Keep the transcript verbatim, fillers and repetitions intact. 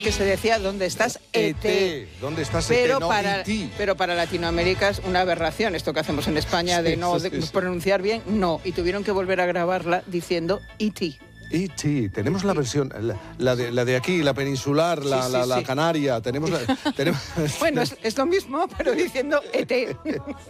que se decía ¿dónde estás? E T. ¿Dónde estás? Pero E T, no para, E T. pero para Latinoamérica es una aberración esto que hacemos en España de Sí, no sí, de sí. pronunciar bien, no. Y tuvieron que volver a grabarla diciendo E T. E T, tenemos la versión, la, la, de, la de aquí, la peninsular, la, Sí, sí, la, la sí. canaria, tenemos... La, tenemos Bueno, es, es lo mismo, pero diciendo E T.